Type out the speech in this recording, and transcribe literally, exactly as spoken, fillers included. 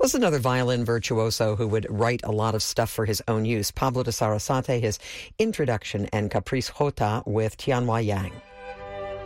was another violin virtuoso who would write a lot of stuff for his own use. Pablo de Sarasate, his Introduction and Caprice Jota with Tianhua Yang.